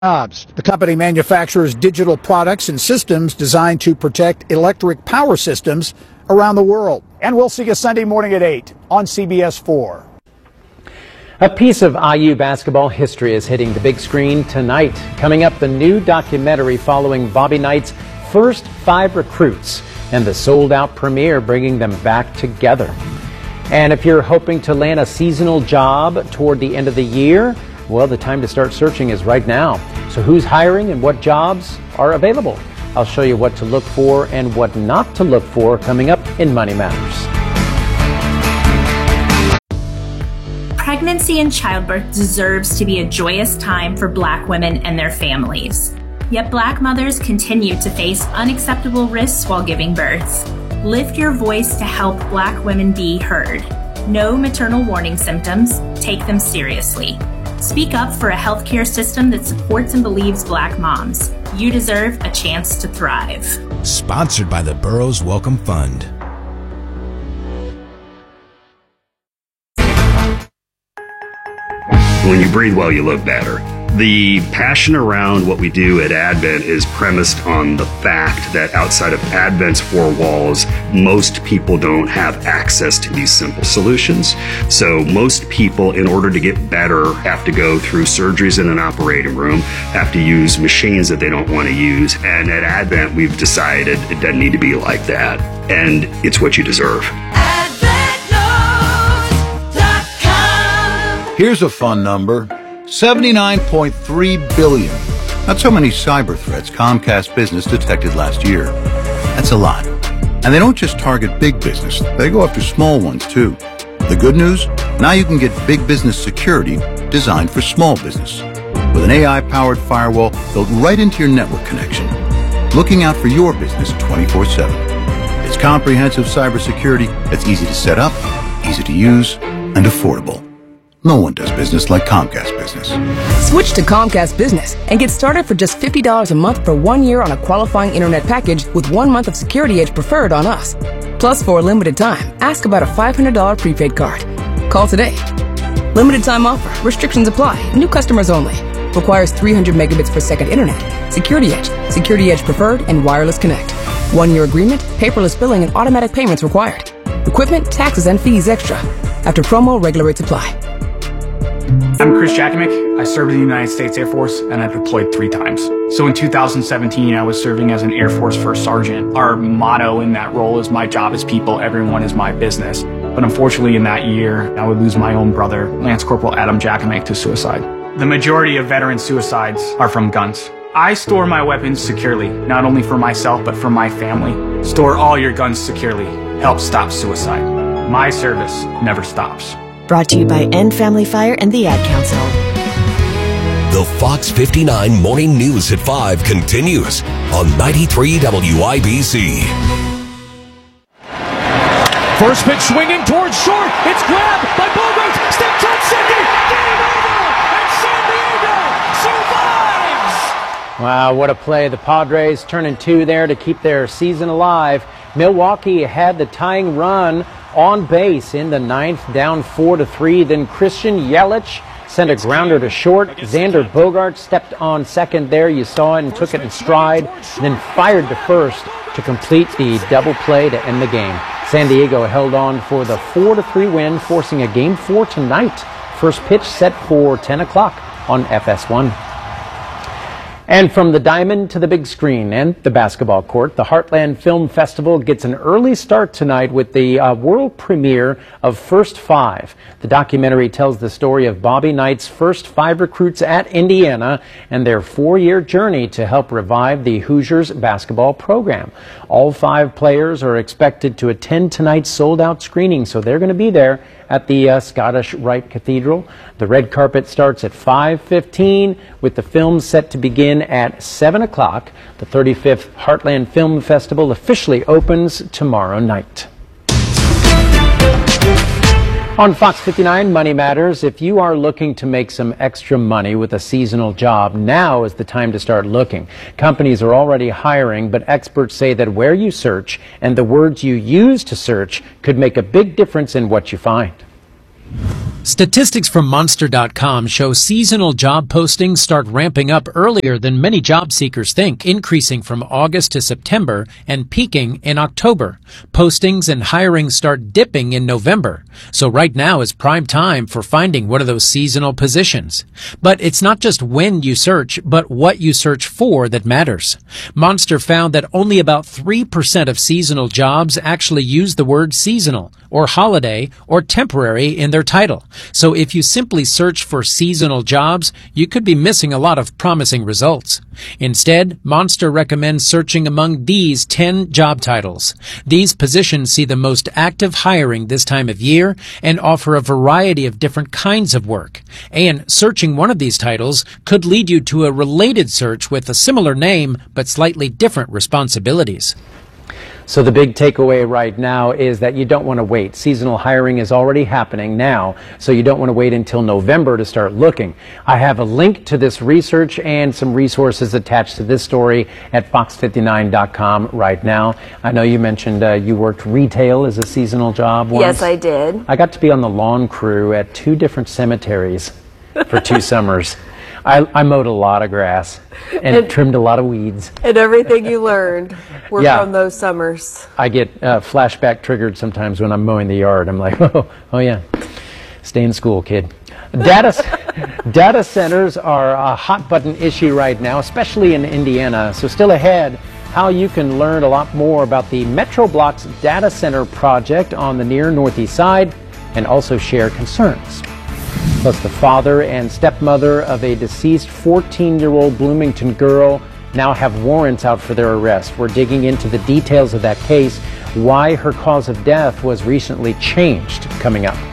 jobs. The company manufactures digital products and systems designed to protect electric power systems around the world. And we'll see you Sunday morning at 8 on CBS 4. A piece of IU basketball history is hitting the big screen tonight. Coming up, the new documentary following Bobby Knight's first 5 recruits and the sold-out premiere bringing them back together. And if you're hoping to land a seasonal job toward the end of the year, well, the time to start searching is right now. So who's hiring and what jobs are available? I'll show you what to look for and what not to look for coming up in Money Matters. Pregnancy and childbirth deserves to be a joyous time for Black women and their families. Yet Black mothers continue to face unacceptable risks while giving birth. Lift your voice to help Black women be heard. Know maternal warning symptoms, take them seriously. Speak up for a healthcare system that supports and believes Black moms. You deserve a chance to thrive. Sponsored by the Burroughs Welcome Fund. When you breathe well, you look better. The passion around what we do at Advent is premised on the fact that outside of Advent's 4 walls, most people don't have access to these simple solutions. So most people, in order to get better, have to go through surgeries in an operating room, have to use machines that they don't want to use. And at Advent, we've decided it doesn't need to be like that. And it's what you deserve. Here's a fun number, 79.3 billion. That's how many cyber threats Comcast Business detected last year. That's a lot. And they don't just target big business, they go after small ones too. The good news? Now you can get big business security designed for small business. With an AI-powered firewall built right into your network connection, looking out for your business 24/7. It's comprehensive cybersecurity that's easy to set up, easy to use, and affordable. No one does business like Comcast Business. Switch to Comcast Business and get started for just $50 a month for 1 year on a qualifying internet package with 1 month of Security Edge Preferred on us. Plus, for a limited time, ask about a $500 prepaid card. Call today. Limited time offer. Restrictions apply. New customers only. Requires 300 megabits per second internet. Security Edge, Security Edge Preferred, and Wireless Connect. 1 year agreement, paperless billing, and automatic payments required. Equipment, taxes, and fees extra. After promo, regular rates apply. I'm Chris Jakimick. I served in the United States Air Force and I deployed 3 times. So in 2017, I was serving as an Air Force First Sergeant. Our motto in that role is "My job is people, everyone is my business." But unfortunately in that year, I would lose my own brother, Lance Corporal Adam Jakimick, to suicide. The majority of veteran suicides are from guns. I store my weapons securely, not only for myself, but for my family. Store all your guns securely. Help stop suicide. My service never stops. Brought to you by End Family Fire and the Ad Council. The Fox 59 Morning News at 5 continues on 93 WIBC. First pitch swinging towards short. It's grabbed by Bogaerts. Steps on second. Game over. And San Diego survives. Wow, what a play. The Padres turning 2 there to keep their season alive. Milwaukee had the tying run on base in the 9th, down 4-3. Then Christian Yelich sent a grounder to short. Xander Bogaerts stepped on second there. You saw it and took it in stride. Then fired to first to complete the double play to end the game. San Diego held on for the 4-3 win, forcing a Game 4 tonight. First pitch set for 10 o'clock on FS1. And from the diamond to the big screen and the basketball court, the Heartland Film Festival gets an early start tonight with the world premiere of First 5. The documentary tells the story of Bobby Knight's first 5 recruits at Indiana and their 4-year journey to help revive the Hoosiers basketball program. All 5 players are expected to attend tonight's sold-out screening, so they're going to be there at the Scottish Rite Cathedral. The red carpet starts at 5:15 with the film set to begin at 7 o'clock. The 35th Heartland Film Festival officially opens tomorrow night. On Fox 59 Money Matters, if you are looking to make some extra money with a seasonal job, now is the time to start looking. Companies are already hiring, but experts say that where you search and the words you use to search could make a big difference in what you find. Statistics from Monster.com show seasonal job postings start ramping up earlier than many job seekers think, increasing from August to September and peaking in October. Postings and hiring start dipping in November. So right now is prime time for finding one of those seasonal positions. But it's not just when you search, but what you search for that matters. Monster found that only about 3% of seasonal jobs actually use the word seasonal or holiday or temporary in their title. So if you simply search for seasonal jobs, you could be missing a lot of promising results. Instead, Monster recommends searching among these 10 job titles. These positions see the most active hiring this time of year and offer a variety of different kinds of work. And searching one of these titles could lead you to a related search with a similar name but slightly different responsibilities. So the big takeaway right now is that you don't want to wait. Seasonal hiring is already happening now, so you don't want to wait until November to start looking. I have a link to this research and some resources attached to this story at fox59.com right now. I know you mentioned you worked retail as a seasonal job once. Yes, I did. I got to be on the lawn crew at 2 different cemeteries for 2 summers. I mowed a lot of grass and trimmed a lot of weeds. And everything you learned were from those summers. I get flashback triggered sometimes when I'm mowing the yard. I'm like, oh yeah, stay in school, kid. Data centers are a hot button issue right now, especially in Indiana. So still ahead, how you can learn a lot more about the MetroBlocks data center project on the near Northeast Side and also share concerns. Plus, the father and stepmother of a deceased 14-year-old Bloomington girl now have warrants out for their arrest. We're digging into the details of that case, why her cause of death was recently changed, coming up.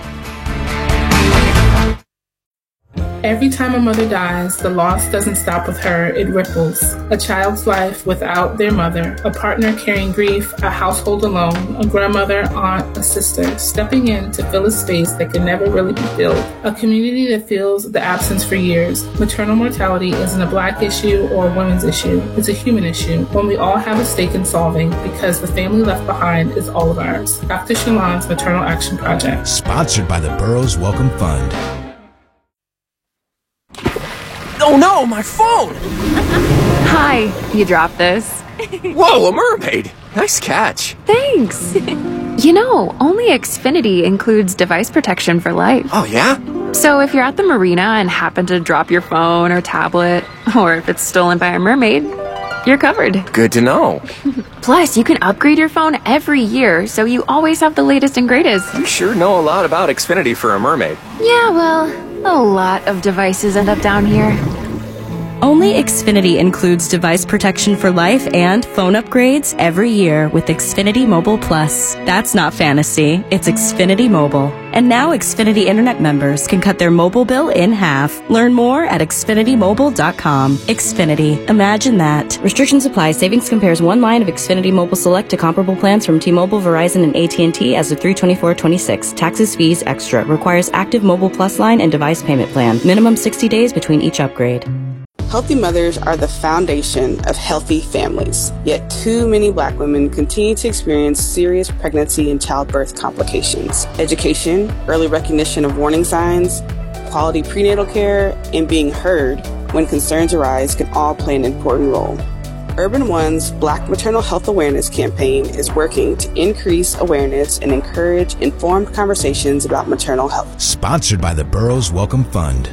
Every time a mother dies, the loss doesn't stop with her, it ripples. A child's life without their mother, a partner carrying grief, a household alone, a grandmother, aunt, a sister, stepping in to fill a space that can never really be filled. A community that feels the absence for years. Maternal mortality isn't a Black issue or a women's issue. It's a human issue, one we all have a stake in solving because the family left behind is all of ours. Dr. Shalon's Maternal Action Project. Sponsored by the Burroughs Welcome Fund. Oh no, my phone! Hi, you dropped this. Whoa, a mermaid! Nice catch. Thanks. You know, only Xfinity includes device protection for life. Oh yeah? So if you're at the marina and happen to drop your phone or tablet, or if it's stolen by a mermaid, you're covered. Good to know. Plus, you can upgrade your phone every year, so you always have the latest and greatest. You sure know a lot about Xfinity for a mermaid. Yeah, well, a lot of devices end up down here. Only Xfinity includes device protection for life and phone upgrades every year with Xfinity Mobile Plus. That's not fantasy, it's Xfinity Mobile. And now Xfinity Internet members can cut their mobile bill in half. Learn more at XfinityMobile.com. Xfinity. Imagine that. Restrictions apply. Savings compares one line of Xfinity Mobile Select to comparable plans from T-Mobile, Verizon, and AT&T as of 3/24/26. Taxes, fees, extra. Requires active Mobile Plus line and device payment plan. Minimum 60 days between each upgrade. Healthy mothers are the foundation of healthy families, yet too many Black women continue to experience serious pregnancy and childbirth complications. Education, early recognition of warning signs, quality prenatal care, and being heard when concerns arise can all play an important role. Urban One's Black Maternal Health Awareness campaign is working to increase awareness and encourage informed conversations about maternal health. Sponsored by the Burroughs Welcome Fund.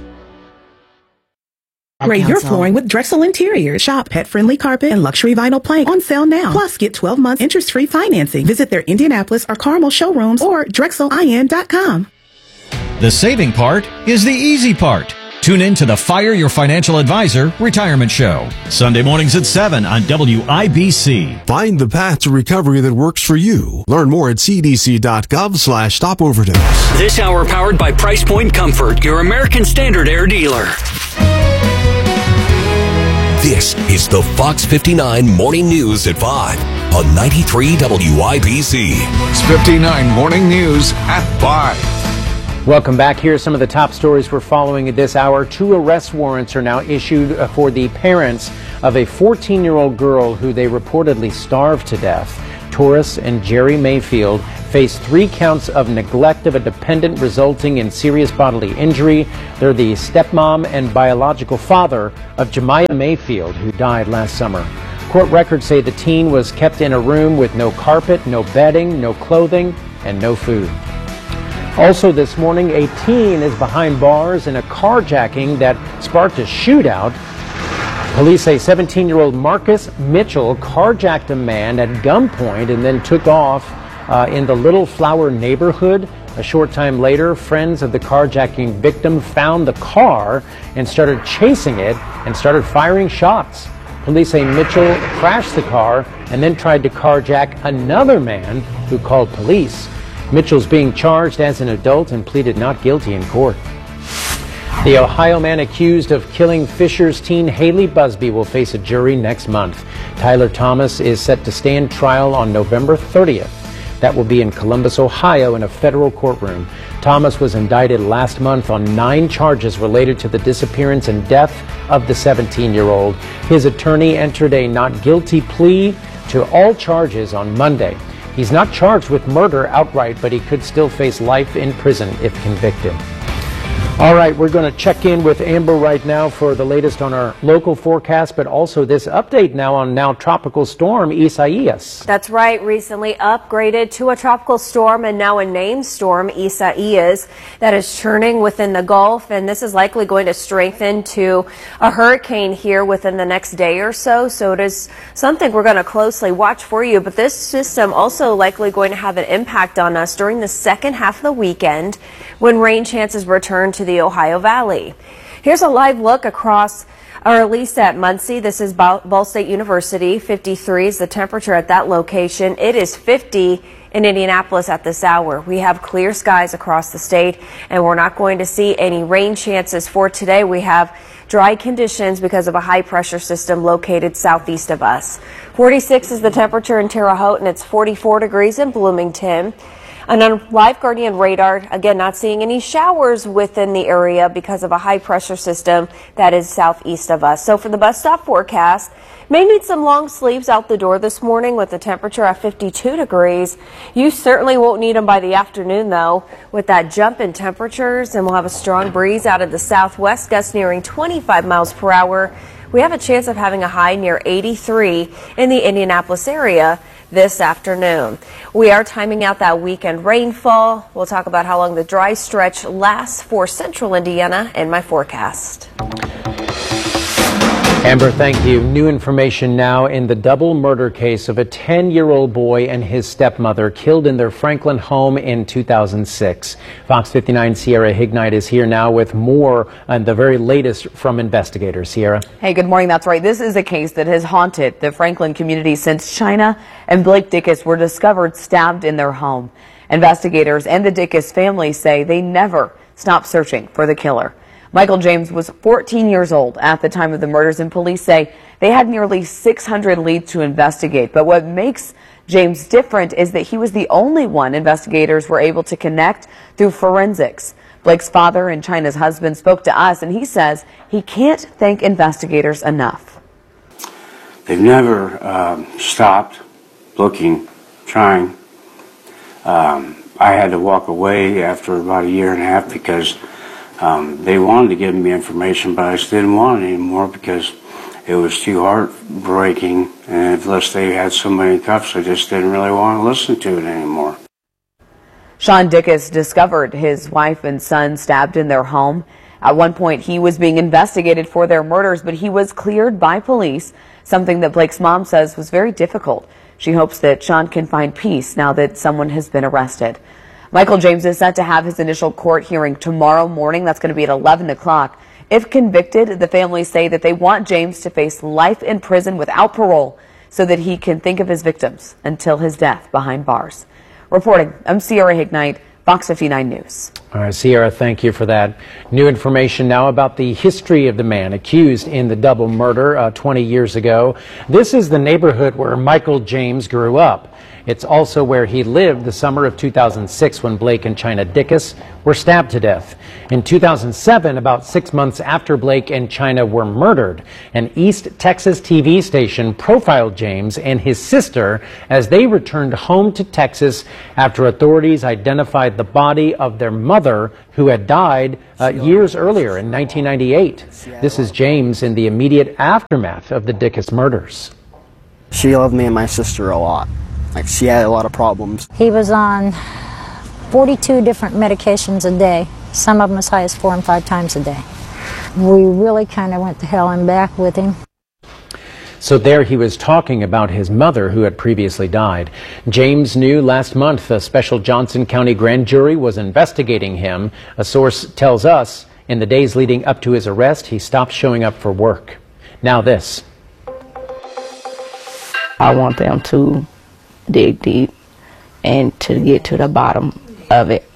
Grade your flooring with Drexel Interiors. Shop pet-friendly carpet and luxury vinyl plank on sale now. Plus, get 12 months interest-free financing. Visit their Indianapolis or Carmel showrooms or DrexelIN.com. The saving part is the easy part. Tune in to the Fire Your Financial Advisor Retirement Show. Sunday mornings at 7 on WIBC. Find the path to recovery that works for you. Learn more at cdc.gov/stopoverdose. This hour powered by Price Point Comfort, your American Standard Air dealer. This is the Fox 59 Morning News at 5 on 93 WIBC. Fox 59 Morning News at 5. Welcome back. Here are some of the top stories we're following at this hour. 2 arrest warrants are now issued for the parents of a 14-year-old girl who they reportedly starved to death. Taurus and Jerry Mayfield face 3 counts of neglect of a dependent resulting in serious bodily injury. They're the stepmom and biological father of Jemiah Mayfield, who died last summer. Court records say the teen was kept in a room with no carpet, no bedding, no clothing, and no food. Also this morning, a teen is behind bars in a carjacking that sparked a shootout. Police say 17-year-old Marcus Mitchell carjacked a man at gunpoint and then took off in the Little Flower neighborhood. A short time later, friends of the carjacking victim found the car and started chasing it and started firing shots. Police say Mitchell crashed the car and then tried to carjack another man who called police. Mitchell's being charged as an adult and pleaded not guilty in court. The Ohio man accused of killing Fisher's teen Haley Busby will face a jury next month. Tyler Thomas is set to stand trial on November 30th. That will be in Columbus, Ohio, in a federal courtroom. Thomas was indicted last month on 9 charges related to the disappearance and death of the 17-year-old. His attorney entered a not guilty plea to all charges on Monday. He's not charged with murder outright, but he could still face life in prison if convicted. All right, we're going to check in with Amber right now for the latest on our local forecast, but also this update now on tropical storm Isaias. That's right. Recently upgraded to a tropical storm and now a named storm, Isaias, that is churning within the Gulf, and this is likely going to strengthen to a hurricane here within the next day or so. So it is something we're going to closely watch for you, but this system also likely going to have an impact on us during the second half of the weekend when rain chances return to the Ohio Valley. Here's a live look across, or at least at Muncie. This is Ball State University. 53 is the temperature at that location. It is 50 in Indianapolis at this hour. We have clear skies across the state, and we're not going to see any rain chances for today. We have dry conditions because of a high pressure system located southeast of us. 46 is the temperature in Terre Haute, and it's 44 degrees in Bloomington. And on Live Guardian radar, again, not seeing any showers within the area because of a high pressure system that is southeast of us. So for the bus stop forecast, may need some long sleeves out the door this morning with the temperature at 52 degrees. You certainly won't need them by the afternoon, though, with that jump in temperatures, and we'll have a strong breeze out of the southwest, gusts nearing 25 miles per hour. We have a chance of having a high near 83 in the Indianapolis area this afternoon. We are timing out that weekend rainfall. We'll talk about how long the dry stretch lasts for central Indiana in my forecast. Amber, thank you. New information now in the double murder case of a 10-year-old boy and his stepmother killed in their Franklin home in 2006. Fox 59 Sierra Hignite is here now with more on the very latest from investigators. Sierra. Hey, good morning. That's right. This is a case that has haunted the Franklin community since China and Blake Dickus were discovered stabbed in their home. Investigators and the Dickus family say they never stopped searching for the killer. Michael James was 14 years old at the time of the murders, and police say they had nearly 600 leads to investigate. But what makes James different is that he was the only one investigators were able to connect through forensics. Blake's father and China's husband spoke to us, and he says he can't thank investigators enough. They've never stopped looking, trying. I had to walk away after about a year and a half because they wanted to give me information, but I just didn't want it anymore because it was too heartbreaking. And unless they had somebody in cuffs, I just didn't really want to listen to it anymore. Sean Dickus discovered his wife and son stabbed in their home. At one point, he was being investigated for their murders, but he was cleared by police, something that Blake's mom says was very difficult. She hopes that Sean can find peace now that someone has been arrested. Michael James is set to have his initial court hearing tomorrow morning. That's going to be at 11 o'clock. If convicted, the families say that they want James to face life in prison without parole so that he can think of his victims until his death behind bars. Reporting, I'm Sierra Hignite, Fox 59 News. All right, Sierra, thank you for that. New information now about the history of the man accused in the double murder 20 years ago. This is the neighborhood where Michael James grew up. It's also where he lived the summer of 2006 when Blake and China Dickus were stabbed to death. In 2007, about 6 months after Blake and China were murdered, an East Texas TV station profiled James and his sister as they returned home to Texas after authorities identified the body of their mother, who had died years earlier in 1998. This is James in the immediate aftermath of the Dickus murders. She loved me and my sister a lot. Like, she had a lot of problems. He was on 42 different medications a day, some of them as high as 4 and 5 times a day. We really kind of went to hell and back with him. So there he was talking about his mother, who had previously died. James knew last month a special Johnson County grand jury was investigating him. A source tells us in the days leading up to his arrest, he stopped showing up for work. Now this. I want them to dig deep and to get to the bottom of it.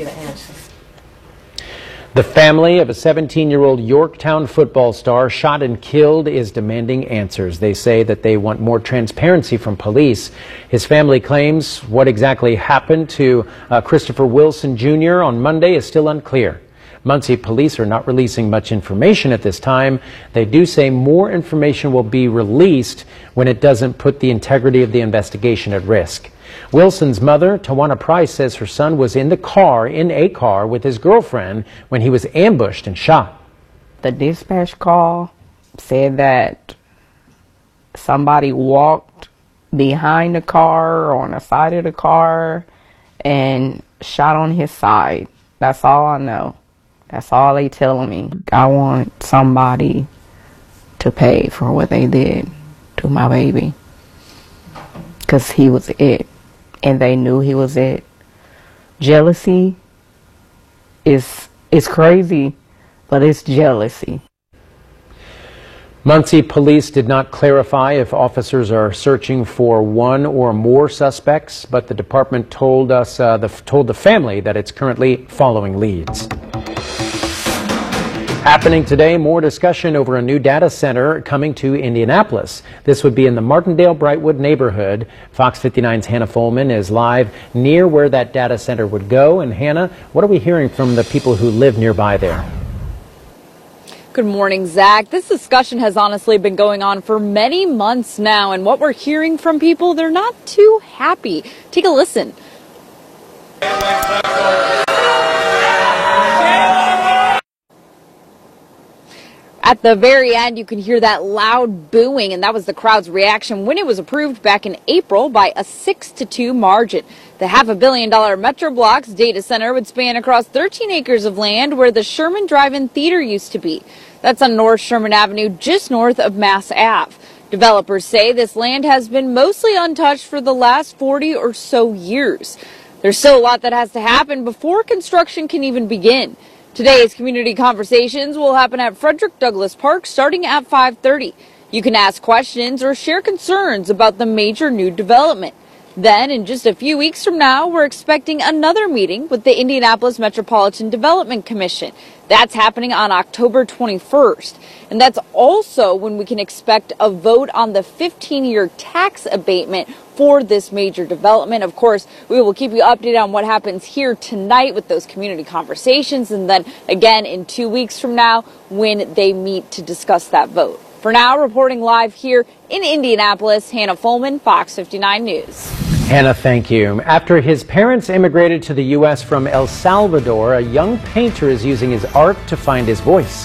The family of a 17-year-old Yorktown football star shot and killed is demanding answers. They say that they want more transparency from police. His family claims what exactly happened to Christopher Wilson Jr. on Monday is still unclear. Muncie police are not releasing much information at this time. They do say more information will be released when it doesn't put the integrity of the investigation at risk. Wilson's mother, Tawana Price, says her son was in a car with his girlfriend when he was ambushed and shot. The dispatch call said that somebody walked behind the car or on the side of the car and shot on his side. That's all I know. That's all they telling me. I want somebody to pay for what they did to my baby. Because he was it. And they knew he was it. Jealousy is crazy, but it's jealousy. Muncie police did not clarify if officers are searching for one or more suspects, but the department told us told the family that it's currently following leads. Happening today, more discussion over a new data center coming to Indianapolis. This would be in the Martindale-Brightwood neighborhood. Fox 59's Hannah Folman is live near where that data center would go. And Hannah, what are we hearing from the people who live nearby there? Good morning, Zach. This discussion has honestly been going on for many months now, and what we're hearing from people, they're not too happy. Take a listen. At the very end, you can hear that loud booing, and that was the crowd's reaction when it was approved back in April by a 6-2 margin. The $500 million Metroblox data center would span across 13 acres of land where the Sherman Drive-In Theater used to be. That's on North Sherman Avenue, just north of Mass Ave. Developers say this land has been mostly untouched for the last 40 or so years. There's still a lot that has to happen before construction can even begin. Today's community conversations will happen at Frederick Douglass Park starting at 5:30. You can ask questions or share concerns about the major new development. Then, in just a few weeks from now, we're expecting another meeting with the Indianapolis Metropolitan Development Commission. That's happening on October 21st. And that's also when we can expect a vote on the 15-year tax abatement for this major development. Of course, we will keep you updated on what happens here tonight with those community conversations, and then again in 2 weeks from now when they meet to discuss that vote. For now, reporting live here in Indianapolis, Hannah Folman, Fox 59 News. Hannah, thank you. After his parents immigrated to the U.S. from El Salvador, a young painter is using his art to find his voice.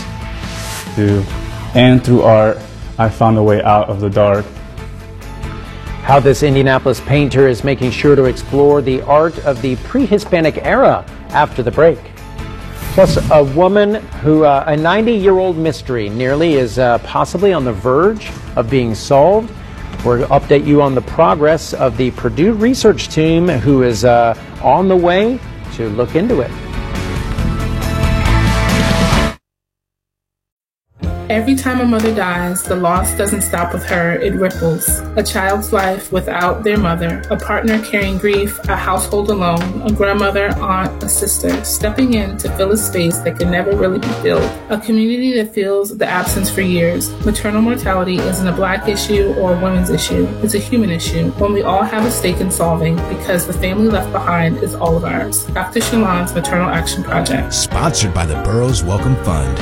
And through art, I found a way out of the dark. How this Indianapolis painter is making sure to explore the art of the pre-Hispanic era after the break. Plus, a woman who, a 90-year-old mystery nearly is possibly on the verge of being solved. We'll update you on the progress of the Purdue research team who is on the way to look into it. Every time a mother dies, the loss doesn't stop with her, it ripples. A child's life without their mother, a partner carrying grief, a household alone, a grandmother, aunt, a sister, stepping in to fill a space that can never really be filled. A community that feels the absence for years. Maternal mortality isn't a Black issue or a women's issue. It's a human issue, one we all have a stake in solving because the family left behind is all of ours. Dr. Shalon's Maternal Action Project. Sponsored by the Burroughs Welcome Fund.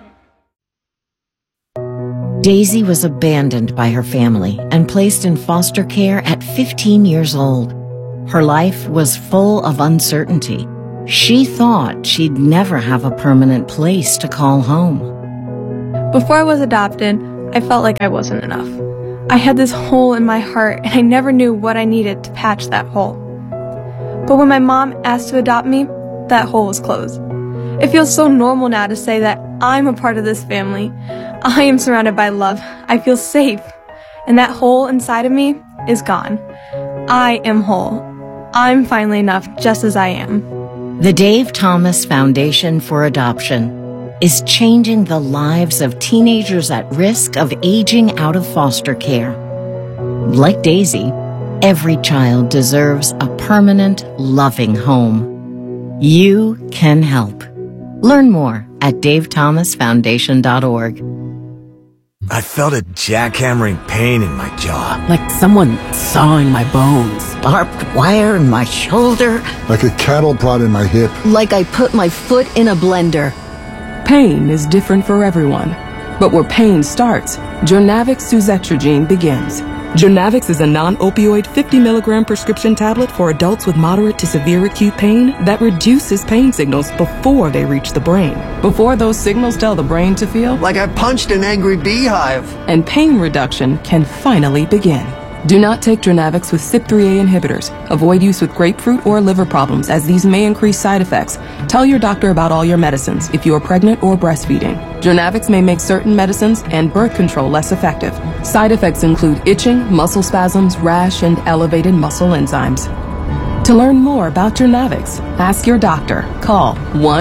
Daisy was abandoned by her family and placed in foster care at 15 years old. Her life was full of uncertainty. She thought she'd never have a permanent place to call home. Before I was adopted, I felt like I wasn't enough. I had this hole in my heart and I never knew what I needed to patch that hole. But when my mom asked to adopt me, that hole was closed. It feels so normal now to say that I'm a part of this family. I am surrounded by love. I feel safe. And that hole inside of me is gone. I am whole. I'm finally enough just as I am. The Dave Thomas Foundation for Adoption is changing the lives of teenagers at risk of aging out of foster care. Like Daisy, every child deserves a permanent, loving home. You can help. Learn more at davethomasfoundation.org. I felt a jackhammering pain in my jaw. Like someone sawing my bones. Barbed wire in my shoulder. Like a cattle prod in my hip. Like I put my foot in a blender. Pain is different for everyone. But where pain starts, Journavx suzetrigine begins. Journavx is a non-opioid 50-milligram prescription tablet for adults with moderate to severe acute pain that reduces pain signals before they reach the brain. Before those signals tell the brain to feel like I punched an angry beehive. And pain reduction can finally begin. Do not take Journavx with CYP3A inhibitors. Avoid use with grapefruit or liver problems, as these may increase side effects. Tell your doctor about all your medicines if you are pregnant or breastfeeding. Journavx may make certain medicines and birth control less effective. Side effects include itching, muscle spasms, rash, and elevated muscle enzymes. To learn more about Journavx, ask your doctor. Call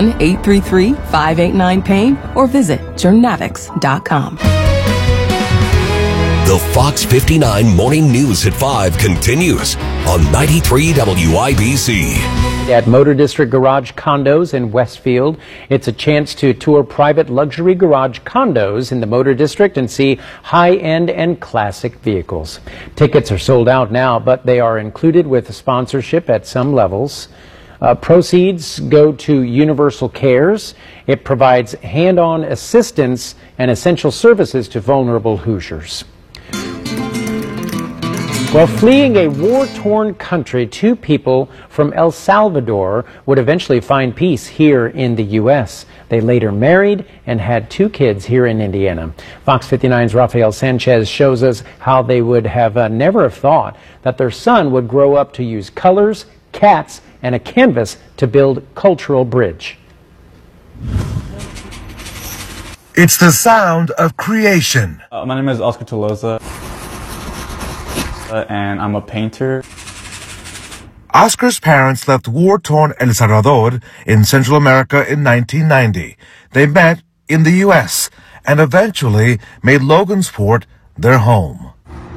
1-833-589-PAIN or visit journavx.com. The Fox 59 Morning News at 5 continues on 93 WIBC. At Motor District Garage Condos in Westfield, it's a chance to tour private luxury garage condos in the Motor District and see high-end and classic vehicles. Tickets are sold out now, but they are included with sponsorship at some levels. Proceeds go to Universal Cares. It provides hand-on assistance and essential services to vulnerable Hoosiers. While fleeing a war-torn country, two people from El Salvador would eventually find peace here in the U.S. They later married and had two kids here in Indiana. Fox 59's Rafael Sanchez shows us how they would have never have thought that their son would grow up to use colors, cats, and a canvas to build cultural bridge. It's the sound of creation. My name is Oscar Tolosa. And I'm a painter. Oscar's parents left war-torn El Salvador in Central America in 1990. They met in the U.S. and eventually made Logansport their home.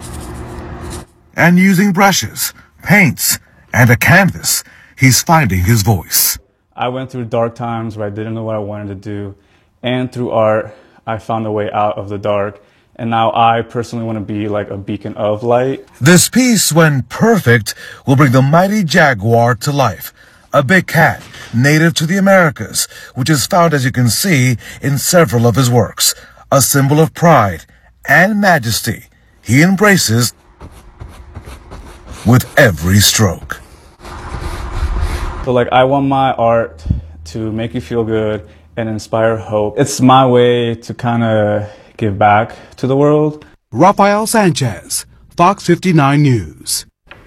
And using brushes, paints, and a canvas, he's finding his voice. I went through dark times where I didn't know what I wanted to do. And through art, I found a way out of the dark. And now I personally want to be like a beacon of light. This piece, when perfect, will bring the mighty jaguar to life. A big cat, native to the Americas, which is found, as you can see, in several of his works. A symbol of pride and majesty he embraces with every stroke. So I want my art to make you feel good and inspire hope. It's my way to kind of give back to the world. Rafael Sanchez, Fox 59 News.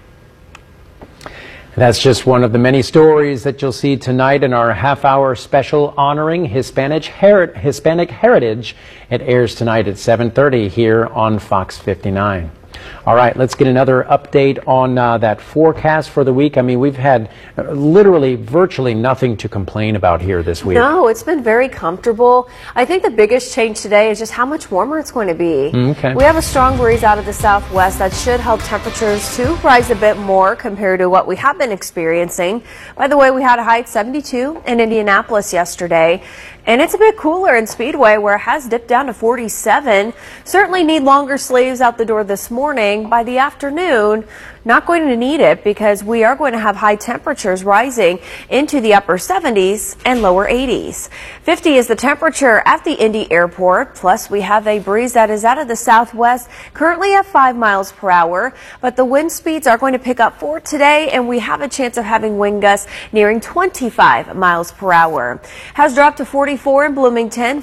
That's just one of the many stories that you'll see tonight in our half-hour special honoring Hispanic heritage. It airs tonight at 7:30 here on Fox 59. All right, let's get another update on that forecast for the week. I mean, we've had literally virtually nothing to complain about here this week. No, it's been very comfortable. I think the biggest change today is just how much warmer it's going to be. Okay. We have a strong breeze out of the southwest that should help temperatures to rise a bit more compared to what we have been experiencing. By the way, we had a high of 72 in Indianapolis yesterday. And it's a bit cooler in Speedway, where it has dipped down to 47. Certainly need longer sleeves out the door this morning. By the afternoon, not going to need it because we are going to have high temperatures rising into the upper 70s and lower 80s. 50 is the temperature at the Indy Airport. Plus, we have a breeze that is out of the southwest, currently at 5 miles per hour. But the wind speeds are going to pick up for today, and we have a chance of having wind gusts nearing 25 miles per hour. Has dropped to 44 in Bloomington,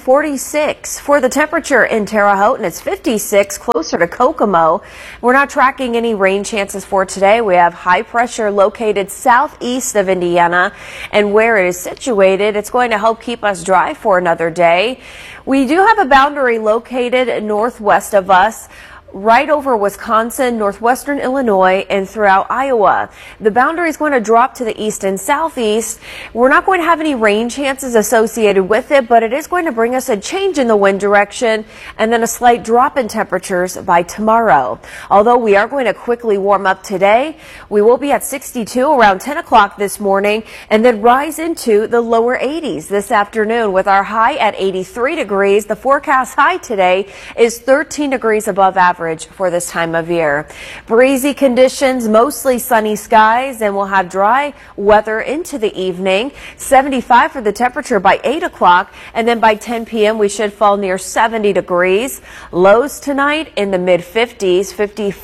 46 for the temperature in Terre Haute, and it's 56 closer to Kokomo. We're not tracking any rain chances for today. We have high pressure located southeast of Indiana, and where it is situated, it's going to help keep us dry for another day. We do have a boundary located northwest of us, right over Wisconsin, northwestern Illinois, and throughout Iowa. The boundary is going to drop to the east and southeast. We're not going to have any rain chances associated with it, but it is going to bring us a change in the wind direction and then a slight drop in temperatures by tomorrow. Although we are going to quickly warm up today, we will be at 62 around 10 o'clock this morning and then rise into the lower 80s this afternoon with our high at 83 degrees. The forecast high today is 13 degrees above average for this time of year. Breezy conditions, mostly sunny skies, and we'll have dry weather into the evening. 75 for the temperature by 8 o'clock, and then by 10 p.m. we should fall near 70 degrees. Lows tonight in the mid-50s,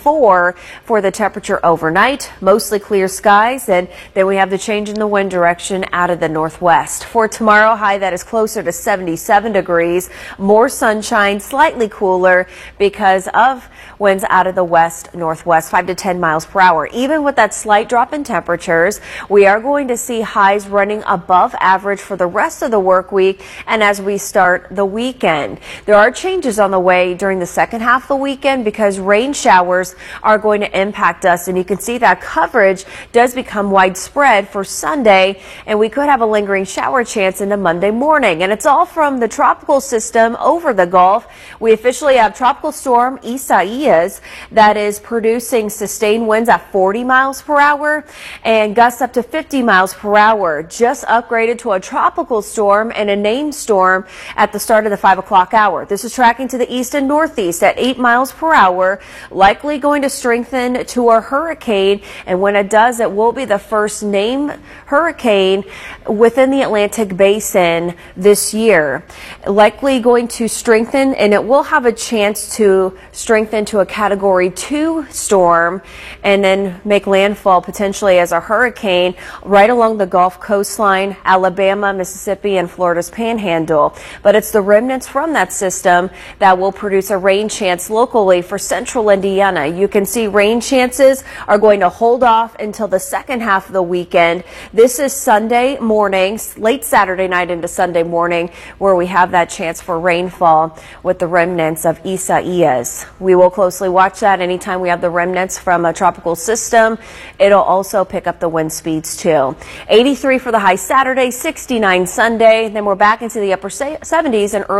54 for the temperature overnight. Mostly clear skies, and then we have the change in the wind direction out of the northwest. For tomorrow, high that is closer to 77 degrees. More sunshine, slightly cooler because of winds out of the west northwest, 5 to 10 miles per hour. Even with that slight drop in temperatures, we are going to see highs running above average for the rest of the work week and as we start the weekend. There are changes on the way during the second half of the weekend because rain showers are going to impact us, and you can see that coverage does become widespread for Sunday, and we could have a lingering shower chance into Monday morning. And it's all from the tropical system over the Gulf. We officially have Tropical Storm Isaias that is producing sustained winds at 40 miles per hour and gusts up to 50 miles per hour. Just upgraded to a tropical storm and a named storm at the start of the 5 o'clock hour. This is tracking to the east and northeast at 8 miles per hour, likely going to strengthen to a hurricane, and when it does, it will be the first named hurricane within the Atlantic Basin this year. Likely going to strengthen, and it will have a chance to strengthen to a Category 2 storm and then make landfall potentially as a hurricane right along the Gulf coastline, Alabama, Mississippi, and Florida's Panhandle. But it's the remnants from that system that will produce a rain chance locally for central Indiana. You can see rain chances are going to hold off until the second half of the weekend. This is Sunday morning, late Saturday night into Sunday morning, where we have that chance for rainfall with the remnants of Isaias. We will closely watch that anytime we have the remnants from a tropical system. It'll also pick up the wind speeds too. 83 for the high Saturday, 69 Sunday. Then we're back into the upper 70s and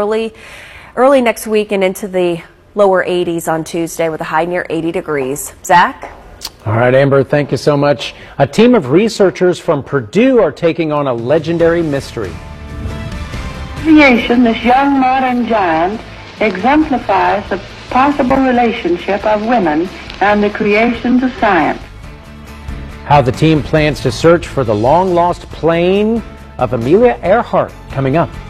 early next week and into the lower 80s on Tuesday with a high near 80 degrees. Zach? All right, Amber, thank you so much. A team of researchers from Purdue are taking on a legendary mystery. Creation, this young modern giant, exemplifies the possible relationship of women and the creations of science. How the team plans to search for the long-lost plane of Amelia Earhart coming up.